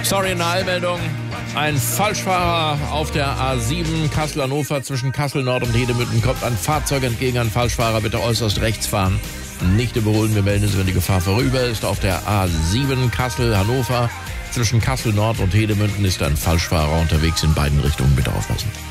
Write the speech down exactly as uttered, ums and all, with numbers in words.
Sorry, eine Eilmeldung. Ein Falschfahrer auf der A sieben Kassel-Hannover zwischen Kassel Nord und Hedemünden kommt ein Fahrzeug entgegen. Ein Falschfahrer, bitte äußerst rechts fahren. Nicht überholen, wir melden es, wenn die Gefahr vorüber ist. Auf der A sieben Kassel-Hannover zwischen Kassel Nord und Hedemünden ist ein Falschfahrer unterwegs in beiden Richtungen. Bitte aufpassen.